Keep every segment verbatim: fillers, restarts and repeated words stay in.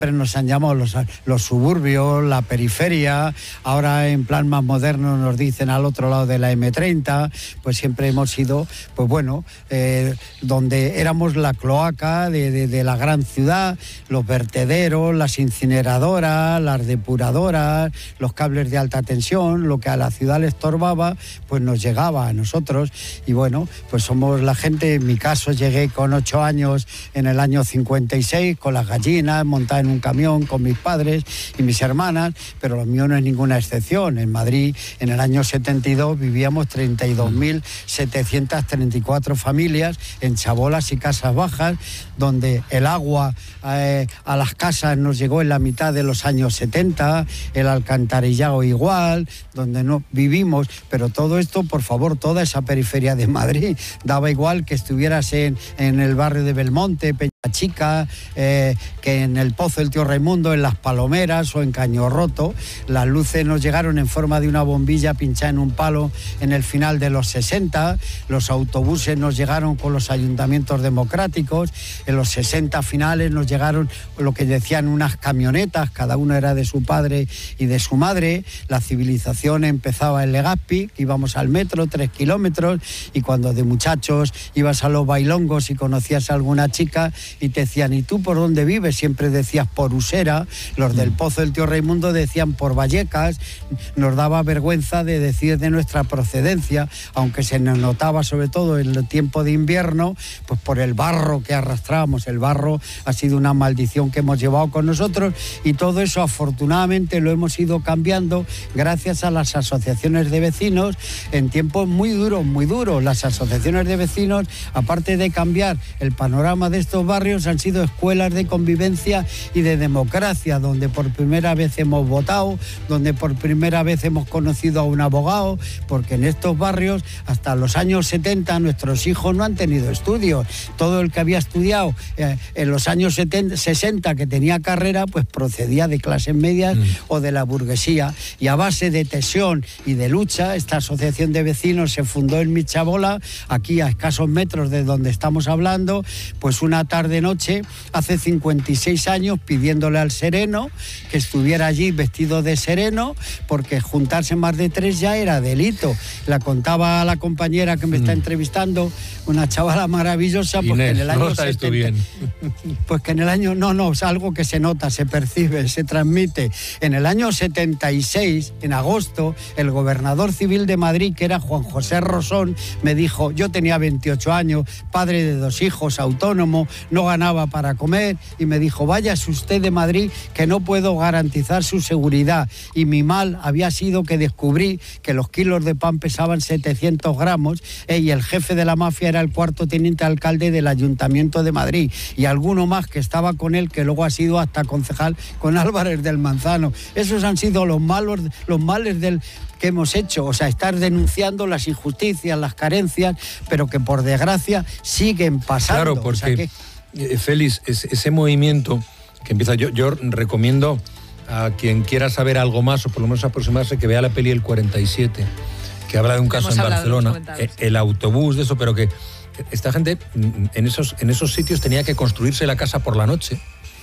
nos han llamado los, los suburbios, la periferia, ahora en plan más moderno nos dicen al otro lado de la eme treinta, pues siempre hemos sido, pues bueno, eh, donde éramos la cloaca de, de, de la gran ciudad, los vertederos, las incineradoras, las depuradoras, los cables de alta tensión, lo que a la ciudad le estorbaba, pues nos llegaba a nosotros, y bueno, pues somos la gente. En mi caso llegué con ocho años en el año cincuenta y seis, con las gallinas, montada en un camión con mis padres y mis hermanas, pero lo mío no es ninguna excepción. En Madrid, en el año setenta y dos, vivíamos treinta y dos mil setecientas treinta y cuatro familias en chabolas y casas bajas, donde el agua eh, a las casas nos llegó en la mitad de los años setenta, el alcantarillado igual, donde no vivimos, pero todo esto, por favor, toda esa periferia de Madrid, daba igual que estuvieras en, en el barrio de Belmonte, Peña Chica, eh, que en el Pozo del Tío Raimundo, en Las Palomeras o en Caño Roto. Las luces nos llegaron en forma de una bombilla pinchada en un palo en el final de los sesenta, los autobuses nos llegaron con los ayuntamientos democráticos, en los sesenta finales nos llegaron lo que decían unas camionetas, cada uno era de su padre y de su madre. La civilización empezaba en Legazpi, íbamos al metro, tres kilómetros, y cuando de muchachos ibas a los bailongos y conocías a alguna chica y te decían, ¿y tú por dónde vives? Siempre decías por Usera, los del Pozo del Tío Raimundo decían por Vallecas. Nos daba vergüenza de decir de nuestra procedencia, aunque se nos notaba sobre todo en el tiempo de invierno, pues por el barro que arrastrábamos. El barro ha sido una maldición que hemos llevado con nosotros, y todo eso afortunadamente lo hemos ido cambiando gracias a las asociaciones de vecinos en tiempos muy duros, muy duros. Las asociaciones de vecinos, aparte de cambiar el panorama de estos barrios, han sido escuelas de convivencia y de democracia, donde por primera vez hemos votado, donde por primera vez hemos conocido a un abogado, porque en estos barrios hasta los años setenta nuestros hijos no han tenido estudios. Todo el que había estudiado eh, en los años setenta, sesenta, que tenía carrera, pues procedía de clases medias mm. o de la burguesía, y a base de tesón y de lucha, esta asociación de vecinos se fundó en mi chabola, aquí a escasos metros de donde estamos hablando, pues una tarde-noche, hace cincuenta y seis años, pidiéndole al sereno que estuviera allí vestido de sereno, porque juntarse más de tres ya era delito. La contaba la compañera que me está entrevistando, una chavala maravillosa, pues Inés, que en el año nota esto bien. Pues que en el año, no, no, es algo que se nota, se percibe, se transmite. En el año setenta y seis, en agosto, el gobernador civil de Madrid, que era Juan José Rosón, me dijo, yo tenía veintiocho años, padre de dos hijos, autónomo, no ganaba para comer, y me dijo, váyase usted de Madrid, que no puedo garantizar su seguridad. Y mi mal había sido que descubrí que los kilos de pan pesaban setecientos gramos, eh, y el jefe de la mafia era el cuarto teniente alcalde del Ayuntamiento de Madrid, y alguno más que estaba con él, que luego ha sido hasta concejal con Álvarez del Manzano. Esos han sido los malos, los males del que hemos hecho, o sea, estar denunciando las injusticias, las carencias, pero que por desgracia siguen pasando. Claro, porque, o sea que... Félix, ese movimiento que empieza, yo, yo recomiendo a quien quiera saber algo más, o por lo menos aproximarse, que vea la peli El cuarenta y siete, que habla de un caso en Barcelona, el autobús de eso, pero que esta gente en esos, en esos sitios tenía que construirse la casa por la noche,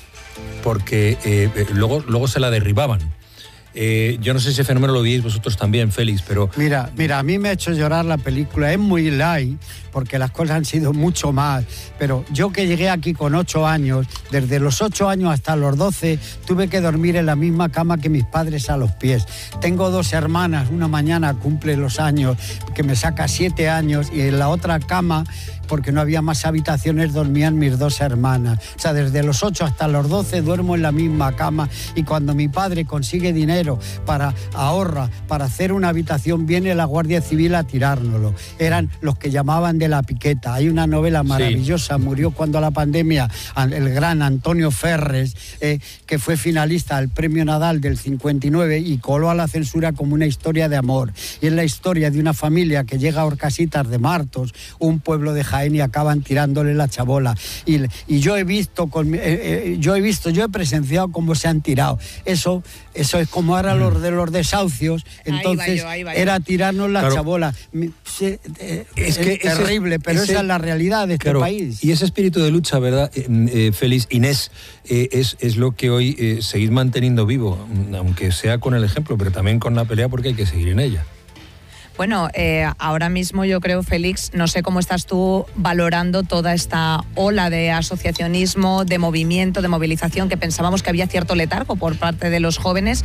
porque eh, luego, luego se la derribaban. Eh, yo no sé si ese fenómeno lo veis vosotros también, Félix, pero... Mira, mira, a mí me ha hecho llorar la película, es muy light, porque las cosas han sido mucho más, pero yo que llegué aquí con ocho años, desde los ocho años hasta los doce, tuve que dormir en la misma cama que mis padres a los pies. Tengo dos hermanas, una mañana cumple los años, que me saca siete años, y en la otra cama, porque no había más habitaciones, dormían mis dos hermanas. O sea, desde los ocho hasta los doce duermo en la misma cama, y cuando mi padre consigue dinero para ahorra, para hacer una habitación, viene la Guardia Civil a tirárnoslo. Eran los que llamaban de la piqueta. Hay una novela maravillosa, sí. Murió cuando la pandemia, el gran Antonio Ferres, eh, que fue finalista al Premio Nadal del cincuenta y nueve y coló a la censura como una historia de amor. Y es la historia de una familia que llega a Horcasitas de Martos, un pueblo de Jaén, Jaén y acaban tirándole la chabola. Y, y yo he visto, con, eh, eh, yo he visto, yo he presenciado cómo se han tirado. Eso, eso es como ahora mm. los de los desahucios, entonces ahí va yo, ahí va yo. Era tirarnos la claro. chabola. Se, eh, es, es que terrible, ese, pero ese, esa es la realidad de este claro, país. Y ese espíritu de lucha, ¿verdad, eh, eh, Félix, Inés, eh, es, es lo que hoy eh, seguís manteniendo vivo, aunque sea con el ejemplo, pero también con la pelea, porque hay que seguir en ella? Bueno, eh, ahora mismo yo creo, Félix, no sé cómo estás tú valorando toda esta ola de asociacionismo, de movimiento, de movilización, que pensábamos que había cierto letargo por parte de los jóvenes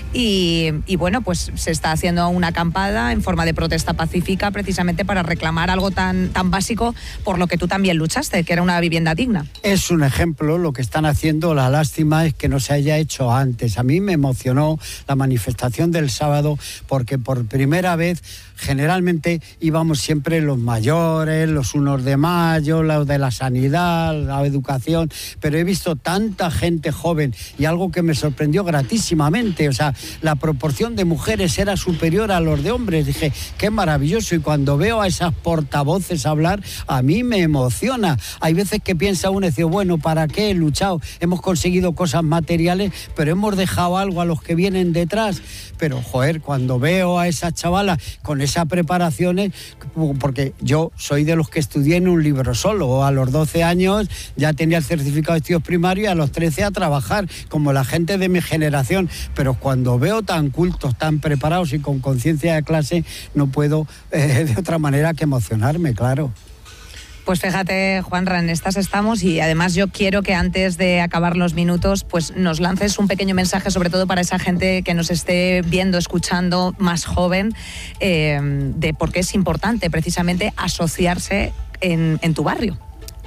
y, y bueno, pues se está haciendo una acampada en forma de protesta pacífica precisamente para reclamar algo tan, tan básico por lo que tú también luchaste, que era una vivienda digna. Es un ejemplo lo que están haciendo, la lástima es que no se haya hecho antes. A mí me emocionó la manifestación del sábado porque por primera vez generalmente íbamos siempre los mayores, los unos de mayo, los de la sanidad, la educación, pero he visto tanta gente joven y algo que me sorprendió gratísimamente, o sea, la proporción de mujeres era superior a los de hombres. Dije, qué maravilloso, y cuando veo a esas portavoces hablar, a mí me emociona. Hay veces que piensa uno y dice, bueno, ¿para qué he luchado? Hemos conseguido cosas materiales, pero hemos dejado algo a los que vienen detrás. Pero, joder, cuando veo a esas chavalas con esas preparaciones, porque yo soy de los que estudié en un libro solo, a los doce años ya tenía el certificado de estudios primarios y a los trece a trabajar, como la gente de mi generación, pero cuando veo tan cultos, tan preparados y con conciencia de clase, no puedo eh, de otra manera que emocionarme, claro. Pues fíjate, Juanra, en estas estamos y además yo quiero que antes de acabar los minutos pues nos lances un pequeño mensaje, sobre todo para esa gente que nos esté viendo, escuchando, más joven, eh, de por qué es importante precisamente asociarse en, en tu barrio.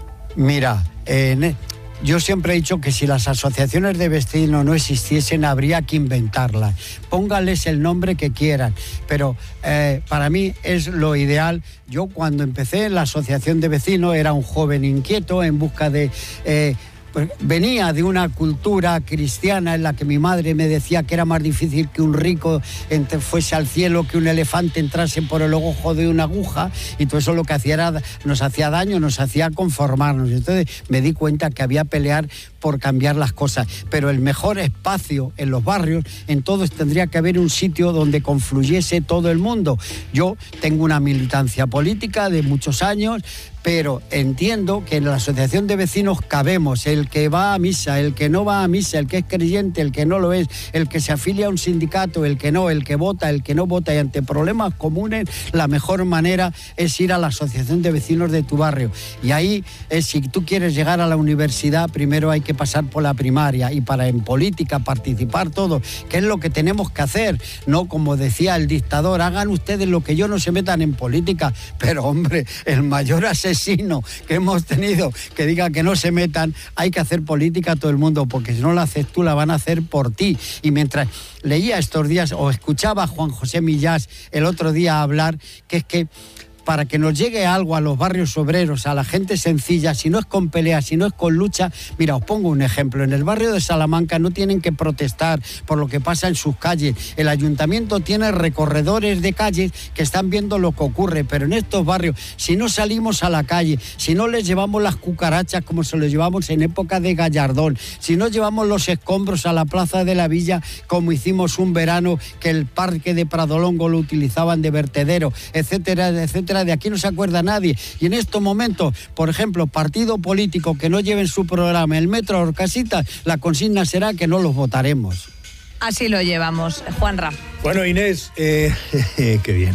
Mira, en... yo siempre he dicho que si las asociaciones de vecinos no existiesen, habría que inventarlas. Póngales el nombre que quieran, pero eh, para mí es lo ideal. Yo cuando empecé en la asociación de vecinos era un joven inquieto en busca de... Eh, pues venía de una cultura cristiana en la que mi madre me decía que era más difícil que un rico entre, fuese al cielo, que un elefante entrase por el ojo de una aguja, y todo eso lo que hacía era, nos hacía daño, nos hacía conformarnos. Entonces me di cuenta que había que pelear por cambiar las cosas, pero el mejor espacio en los barrios, en todos tendría que haber un sitio donde confluyese todo el mundo. Yo tengo una militancia política de muchos años, pero entiendo que en la asociación de vecinos cabemos el que va a misa, el que no va a misa, el que es creyente, el que no lo es, el que se afilia a un sindicato, el que no, el que vota, el que no vota, y ante problemas comunes la mejor manera es ir a la asociación de vecinos de tu barrio. Y ahí, eh, si tú quieres llegar a la universidad, primero hay que pasar por la primaria, y para en política participar todo, que es lo que tenemos que hacer, no como decía el dictador, hagan ustedes lo que yo, no se metan en política. Pero hombre, el mayor asesino que hemos tenido que diga que no se metan, hay que hacer política a todo el mundo, porque si no la haces tú, la van a hacer por ti. Y mientras leía estos días o escuchaba a Juan José Millás el otro día hablar, que es que para que nos llegue algo a los barrios obreros, a la gente sencilla, si no es con pelea, si no es con lucha. Mira, os pongo un ejemplo. En el barrio de Salamanca no tienen que protestar por lo que pasa en sus calles. El ayuntamiento tiene recorredores de calles que están viendo lo que ocurre, pero en estos barrios, si no salimos a la calle, si no les llevamos las cucarachas como se los llevamos en época de Gallardón, si no llevamos los escombros a la plaza de la Villa como hicimos un verano que el parque de Pradolongo lo utilizaban de vertedero, etcétera, etcétera, de aquí no se acuerda nadie. Y en estos momentos, por ejemplo, partido político que no lleven su programa el metro a Orcasitas, la consigna será que no los votaremos. Así lo llevamos, Juanra. Bueno, Inés, eh, qué bien.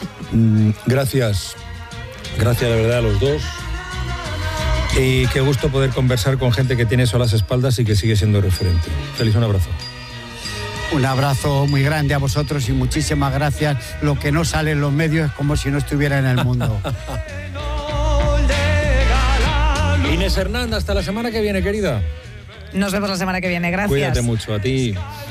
Mm, gracias, gracias de verdad a los dos. Y qué gusto poder conversar con gente que tiene eso a las espaldas y que sigue siendo referente. Feliz, un abrazo. Un abrazo muy grande a vosotros y muchísimas gracias. Lo que no sale en los medios es como si no estuviera en el mundo. Inés Hernán, hasta la semana que viene, querida. Nos vemos la semana que viene, gracias. Cuídate mucho, a ti.